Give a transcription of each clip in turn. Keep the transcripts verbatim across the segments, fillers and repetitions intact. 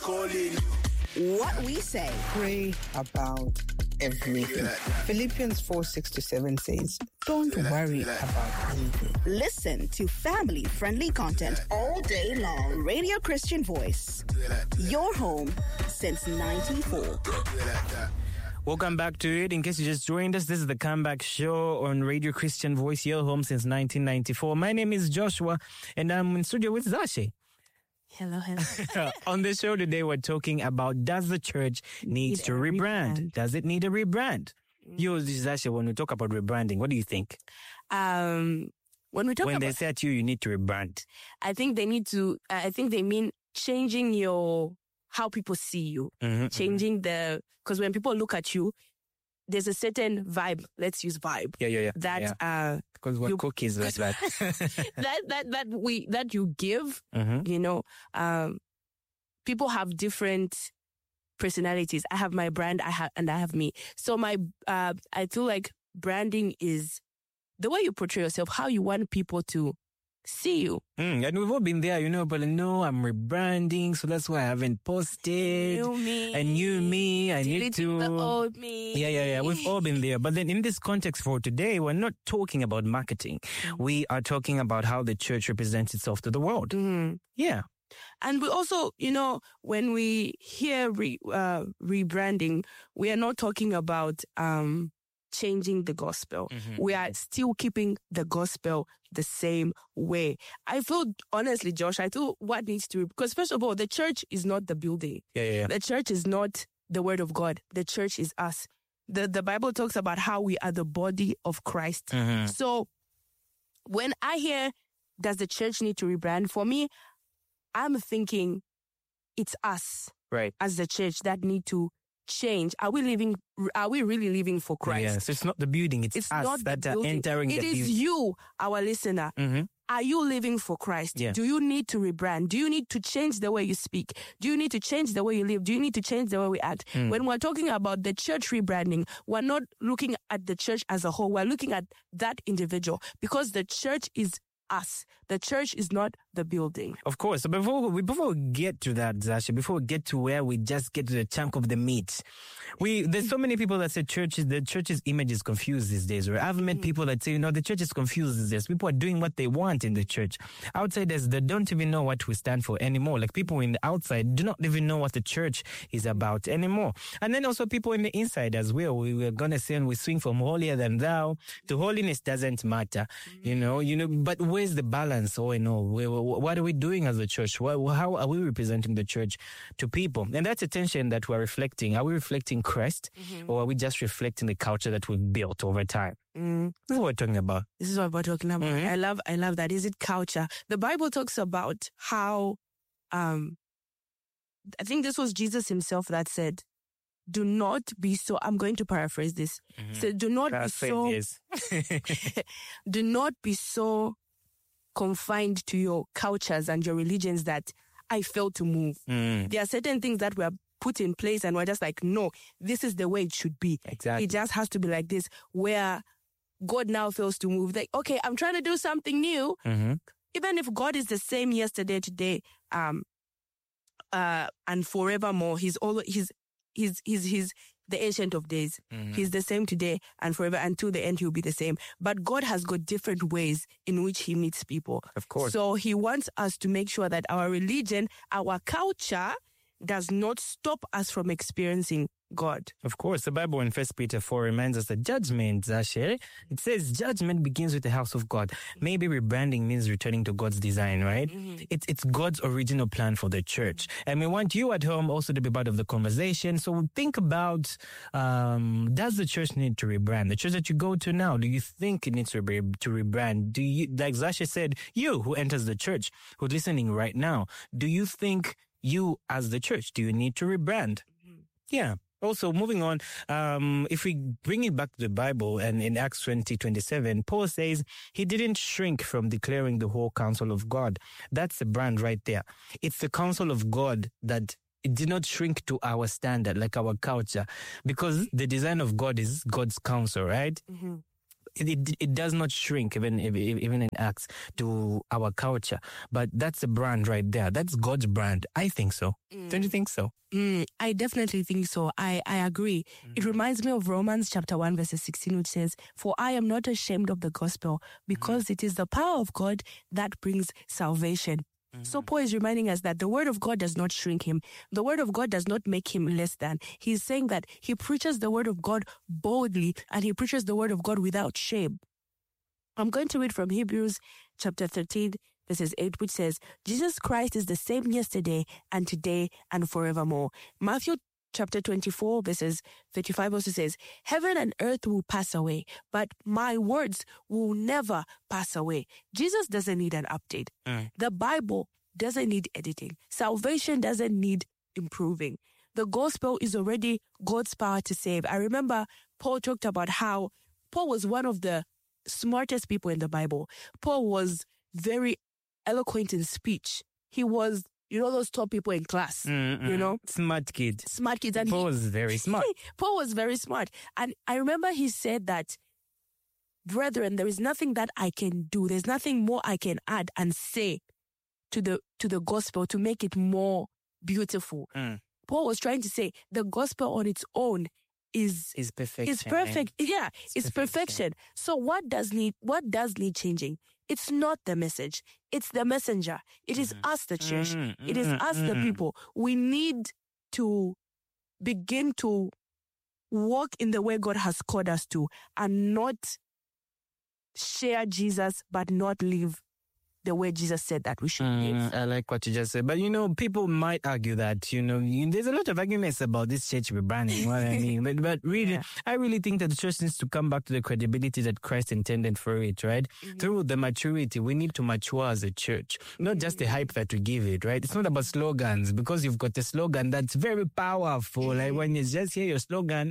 calling. What we say. Pray about everything. Philippians four, six to seven says, don't worry about anything. Listen to family-friendly content all day long. Radio Christian Voice. Your home since ninety-four. Welcome back to it. In case you just joined us, this is the Comeback Show on Radio Christian Voice, your home since nineteen ninety-four. My name is Joshua, and I'm in studio with Zashe. Hello, hello. On the show today, we're talking about, does the church need, need to rebrand? rebrand? Does it need a rebrand? Mm. You, Zashe, when we talk about rebranding, what do you think? Um, when we talk when about... they say to you, you need to rebrand. I think they need to, uh, I think they mean changing your... how people see you, mm-hmm, changing mm-hmm. the, because when people look at you, there's a certain vibe. Let's use vibe. Yeah, yeah, yeah. That, yeah. uh, because we're you, cookies like that. that, that, that we, that you give, mm-hmm. you know, um, people have different personalities. I have my brand, I have, and I have me. So my, uh, I feel like branding is the way you portray yourself, how you want people to see you. Mm, and we've all been there, you know, but no, I'm rebranding, so that's why I haven't posted. New me. A new me. I need to. The old me. Yeah, yeah, yeah. We've all been there. But then in this context for today, we're not talking about marketing. Mm-hmm. We are talking about how the church represents itself to the world. Mm-hmm. Yeah. And we also, you know, when we hear re, uh, rebranding, we are not talking about, um, changing the gospel. Mm-hmm. We are still keeping the gospel the same way. I feel, honestly, Josh, I feel what needs to, because first of all, the church is not the building. Yeah, yeah, yeah. The church is not the word of God. The church is us. The, the Bible talks about how we are the body of Christ. Mm-hmm. So when I hear, does the church need to rebrand? For me, I'm thinking it's us, right, as the church that need to change. Are we living, are we really living for Christ? Yes, it's not the building, it's, it's us not that the are building. entering It the is building. you, our listener. Mm-hmm. Are you living for Christ? Yeah. Do you need to rebrand? Do you need to change the way you speak? Do you need to change the way you live? Do you need to change the way we act? Mm. When we're talking about the church rebranding, we're not looking at the church as a whole. We're looking at that individual, because the church is us. The church is not the building. Of course. So before we before we get to that, Zashe, before we get to where we just get to the chunk of the meat, we there's so many people that say church is the church's image is confused these days. Right? I've met people that say, you know, the church is confused these days. People are doing what they want in the church. Outsiders, they don't even know what we stand for anymore. Like people in the outside do not even know what the church is about anymore. And then also people in the inside as well. We were gonna say, and we swing from holier than thou to holiness doesn't matter. You know, you know, but where's the balance? Oh, no. What are we doing as a church? How are we representing the church to people? And that's a tension that we're reflecting. Are we reflecting Christ, mm-hmm. or are we just reflecting the culture that we've built over time? Mm. This is what we're talking about. This is what we're talking about. Mm-hmm. I love, I love that. Is it culture? The Bible talks about how, um, I think this was Jesus himself that said, do not be so, I'm going to paraphrase this. Mm-hmm. So do not Paraphrase, be so, yes. do not be so confined to your cultures and your religions that I fail to move. Mm. There are certain things that were put in place and we're just like, no, this is the way it should be. Exactly. It just has to be like this, where God now fails to move. Like, okay, I'm trying to do something new. Mm-hmm. Even if God is the same yesterday, today, um, uh, and forevermore, he's all, he's, he's, he's, he's the ancient of days. Mm-hmm. He's the same today and forever, and to the end he'll be the same. But God has got different ways in which he meets people. Of course. So he wants us to make sure that our religion, our culture does not stop us from experiencing God. Of course, the Bible in First Peter four reminds us that judgment, Zashe, it says judgment begins with the house of God. Maybe rebranding means returning to God's design, right? Mm-hmm. It's it's God's original plan for the church. And we want you at home also to be part of the conversation. So think about, um, does the church need to rebrand? The church that you go to now, do you think it needs to, re- to rebrand? Do you, like Zashe said, you who enters the church, who's listening right now, do you think you as the church, do you need to rebrand? Mm-hmm. Yeah. Also, moving on, um, if we bring it back to the Bible, and in Acts twenty twenty-seven, Paul says he didn't shrink from declaring the whole counsel of God. That's the brand right there. It's the counsel of God that it did not shrink to our standard, like our culture, because the design of God is God's counsel, right? Mm-hmm. it, it, it does not shrink, even even in Acts, to our culture. But that's a brand right there. That's God's brand. I think so. Mm. Don't you think so? Mm, I definitely think so. I, I agree. Mm. It reminds me of Romans chapter one, verse sixteen, which says, "For I am not ashamed of the gospel, because mm. it is the power of God that brings salvation." Mm-hmm. So Paul is reminding us that the word of God does not shrink him. The word of God does not make him less than. He's saying that he preaches the word of God boldly, and he preaches the word of God without shame. I'm going to read from Hebrews chapter thirteen, verses eight, which says, "Jesus Christ is the same yesterday and today and forevermore." Matthew chapter twenty-four, verses thirty-five also says, "Heaven and earth will pass away, but my words will never pass away." Jesus doesn't need an update. Mm. The Bible doesn't need editing. Salvation doesn't need improving. The gospel is already God's power to save. I remember Paul talked about how Paul was one of the smartest people in the Bible. Paul was very eloquent in speech. He was, you know, those top people in class, Mm-mm. you know? Smart kid. Smart kids. And Paul he, was very smart. Paul was very smart. And I remember he said that, "Brethren, there is nothing that I can do. There's nothing more I can add and say to the to the gospel to make it more beautiful." Mm. Paul was trying to say the gospel on its own is is perfection. Is perfect. Man. Yeah, it's, it's perfection. perfection. So what does need what does need changing? It's not the message. It's the messenger. It is mm. us, the church. Mm. It is mm. us, mm. the people. We need to begin to walk in the way God has called us to, and not share Jesus, but not live the way Jesus said that we should mm, live. I like what you just said. But, you know, people might argue that, you know, you, there's a lot of arguments about this church rebranding, what I mean. But, but really, yeah. I really think that the church needs to come back to the credibility that Christ intended for it, right? Mm-hmm. Through the maturity, we need to mature as a church, not mm-hmm. just the hype that we give it, right? It's not about slogans, because you've got a slogan that's very powerful. Mm-hmm. Like when you just hear your slogan,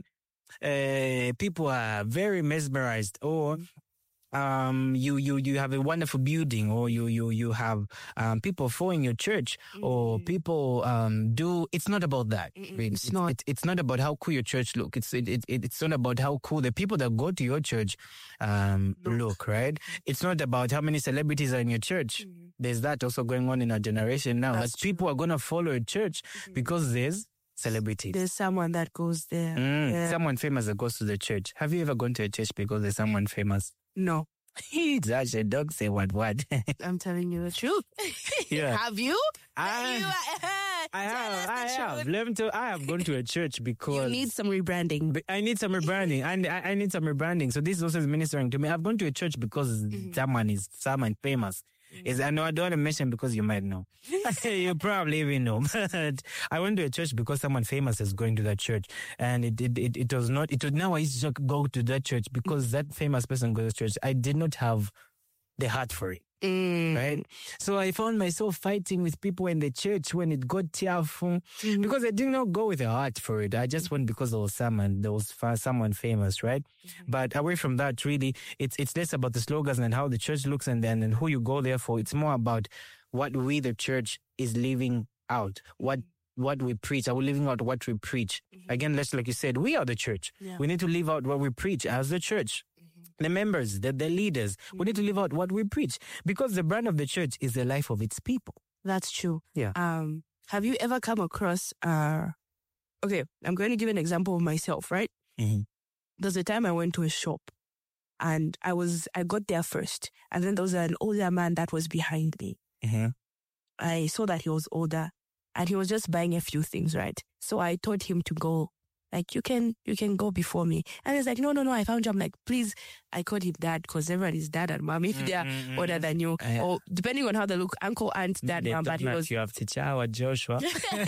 uh, people are very mesmerized, or Um, you, you, you have a wonderful building, or you, you, you have, um, people following your church, mm. or people, um, do, it's not about that. Really. It's, it's not, it, it's not about how cool your church look. It's, it, it, it's not about how cool the people that go to your church, um, look, look right? It's not about how many celebrities are in your church. Mm. There's that also going on in our generation now. That's like true. People are going to follow a church mm-hmm. because there's celebrities. There's someone that goes there. Mm, yeah. Someone famous that goes to the church. Have you ever gone to a church because there's someone famous? No. That's a dog say what what. I'm telling you the truth. Yeah. Have you? I, have you? I have. I have. Let me tell. I have gone to a church because you need some rebranding. I need some rebranding. and I, I need some rebranding. So this also is ministering to me. I've gone to a church because mm-hmm. someone is someone famous. Is I know I don't want to mention because you might know. You probably even know. But I went to a church because someone famous is going to that church, and it it it, it was not. It was now I used to go to that church because that famous person goes to church. I did not have the heart for it. Mm. Right? So I found myself fighting with people in the church when it got tearful mm-hmm. because I did not go with a heart for it. I just went because there was someone, there was someone famous, right? Mm-hmm. But away from that, really, it's it's less about the slogans and how the church looks and then and who you go there for. It's more about what we, the church, is living out. What what we preach. Are we living out what we preach? Mm-hmm. Again, let's like you said, we are the church. Yeah. We need to live out what we preach as the church. The members, the, the leaders, we need to live out what we preach, because the brand of the church is the life of its people. That's true. Yeah. Um, have you ever come across, uh, okay, I'm going to give an example of myself, right? Mm-hmm. There's a time I went to a shop and I was, I got there first, and then there was an older man that was behind me. Mm-hmm. I saw that he was older and he was just buying a few things, right? So I told him to go. Like, you can you can go before me. And he's like, no, no, no, I found you. I'm like, please. I called him dad because everyone is dad and mom if they're mm-hmm. older than you. Uh, or depending on how they look, uncle, aunt, dad, mom. But he was... You have to chow Joshua.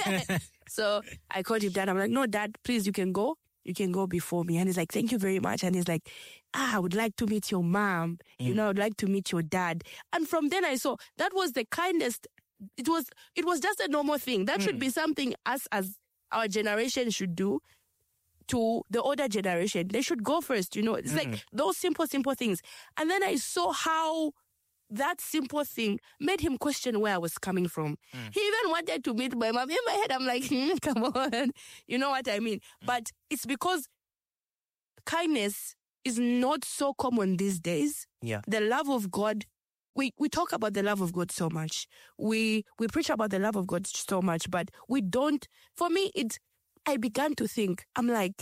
So I called him dad. I'm like, no, dad, please, you can go. You can go before me. And he's like, thank you very much. And he's like, ah, I would like to meet your mom. Mm. You know, I would like to meet your dad. And from then I saw that was the kindest. It was, it was just a normal thing. That mm. should be something us as our generation should do. To the older generation, they should go first, you know. It's mm-hmm. like those simple, simple things. And then I saw how that simple thing made him question where I was coming from. Mm. He even wanted to meet my mom. In my head, I'm like, hmm, come on. You know what I mean? Mm. But it's because kindness is not so common these days. Yeah. The love of God, we, we talk about the love of God so much. We we preach about the love of God so much, but we don't. For me, it's, I began to think, I'm like,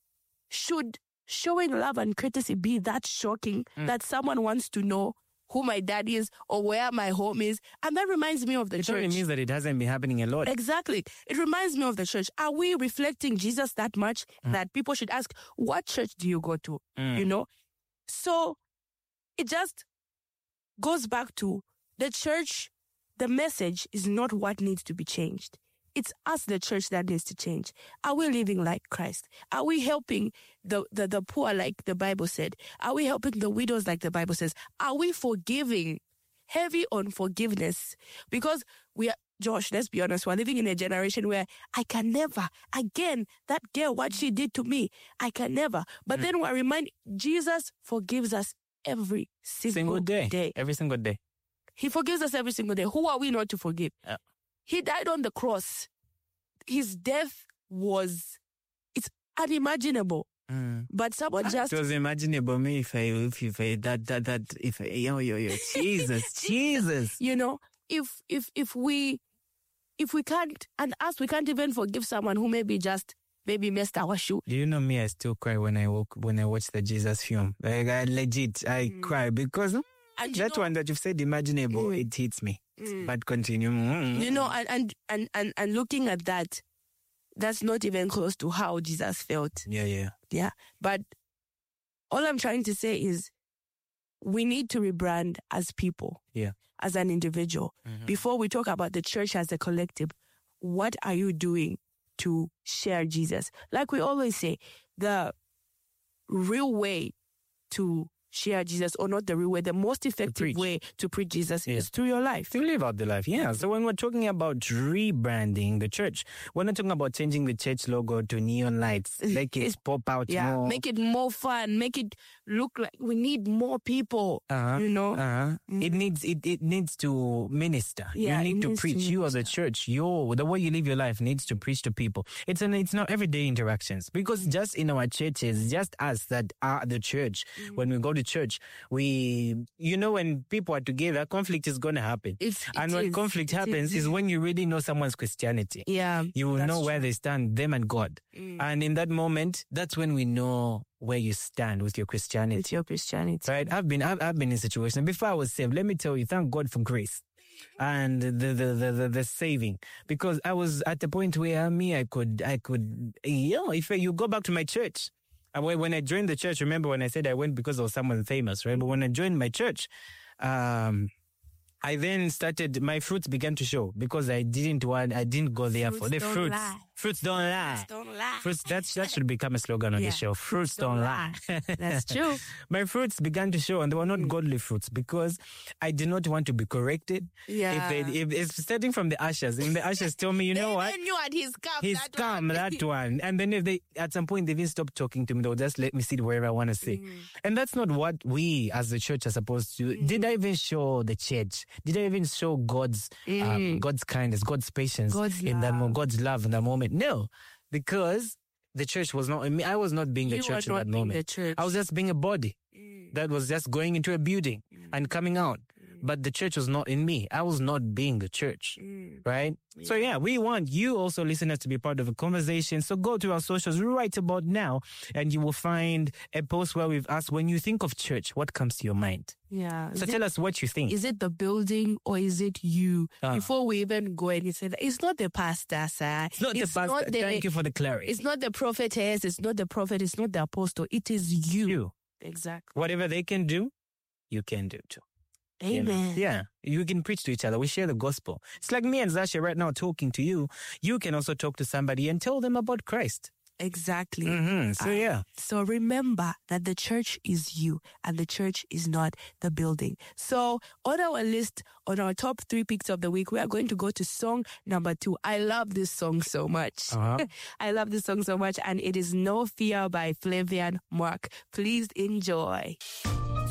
should showing love and courtesy be that shocking mm. that someone wants to know who my dad is or where my home is? And that reminds me of the it church. It only means that it hasn't been happening a lot. Exactly. It reminds me of the church. Are we reflecting Jesus that much mm. that people should ask, what church do you go to? Mm. You know? So it just goes back to the church. The message is not what needs to be changed. It's us, the church, that needs to change. Are we living like Christ? Are we helping the, the, the poor like the Bible said? Are we helping the widows like the Bible says? Are we forgiving? Heavy on forgiveness? Because we are, Josh, let's be honest, we're living in a generation where I can never, again, that girl, what she did to me, I can never. But mm. then we're reminded, Jesus forgives us every single, single day. day. Every single day. He forgives us every single day. Who are we not to forgive? Yeah. He died on the cross. His death was, it's unimaginable. Mm. But someone just... It was imaginable me if I, if, if I, that, that, that, if I, yo, yo, yo, Jesus, Jesus. You know, if, if, if we, if we can't, and us, we can't even forgive someone who maybe just, maybe messed our shoe. Do you know me? I still cry when I walk, when I watch the Jesus film. Like, I legit, I mm. cry because and that know, one that you've said imaginable, mm. it hits me. Mm. But continue. Mm. You know, and, and, and, and, and looking at that, that's not even close to how Jesus felt. Yeah, yeah. Yeah. But all I'm trying to say is we need to rebrand as people. Yeah. As an individual. Mm-hmm. Before we talk about the church as a collective, what are you doing to share Jesus? Like we always say, the real way to share Jesus, or not the real way, the most effective to way to preach Jesus yeah. is through your life. To live out the life, yeah. So when we're talking about rebranding the church, we're not talking about changing the church logo to neon lights, make it pop out yeah, more. Make it more fun, make it look like we need more people, uh-huh, you know. Uh-huh. Mm. It needs it, it needs to minister. Yeah, you need to preach. To you as a church, your the way you live your life needs to preach to people. It's an it's not everyday interactions, because mm. just in our churches, just us that are the church, mm. when we go to church, we, you know, when people are together, conflict is going to happen. It's, and when is. conflict it happens is. is when you really know someone's Christianity. Yeah. You will know true. where they stand, them and God. Mm. And in that moment, that's when we know where you stand with your Christianity. With your Christianity. Right? I've been, I've, I've been in situations. Before I was saved, let me tell you, thank God for grace. And the, the, the, the, the saving, because I was at the point where me, I could, I could, you know, if you go back to my church, and when I joined the church, remember when I said I went because of someone famous, right? But when I joined my church, um, I then started, my fruits began to show because I didn't want, I didn't go there fruits for the fruits. Lie. Fruits don't lie. Fruits don't lie. Fruits, that, that should become a slogan on yeah. the show. Fruits, fruits don't, don't lie. lie. That's true. My fruits began to show, and they were not mm. godly fruits, because I did not want to be corrected. Yeah. If, they, if it's starting from the ushers, and the ushers tell me, you know what? They knew at his come, He's that come, one. that one. And then if they, at some point, they even stop talking to me, they'll just let me sit wherever I want to sit. Mm. And that's not what we as the church are supposed to do. Mm. Did I even show the church? Did I even show God's mm. um, God's kindness, God's patience God's in love. that moment, God's love in that moment? No, because the church was not, I mean, I was not being the you church in not that being moment. The church. I was just being a body mm. that was just going into a building mm. and coming out. Mm. But the church was not in me. I was not being the church, mm. right? Yeah. So yeah, we want you also listeners to be part of a conversation. So go to our socials right about now, and you will find a post where we've asked, when you think of church, what comes to your mind? Yeah. So is tell it, us what you think. Is it the building or is it you? Uh, Before we even go and you say that, it's not the pastor, sir. It's not it's the pastor. Not the, Thank you for the clarity. It's not the prophetess. It's not the prophet. It's not the apostle. It is you. You. Exactly. Whatever they can do, you can do too. Amen. You know? Yeah. You can preach to each other. We share the gospel. It's like me and Zasha right now talking to you. You can also talk to somebody and tell them about Christ. Exactly. Mm-hmm. So, uh, yeah. So remember that the church is you and the church is not the building. So on our list, on our top three picks of the week, we are going to go to song number two. I love this song so much. Uh-huh. I love this song so much. And it is No Fear by Flavian Mark. Please enjoy.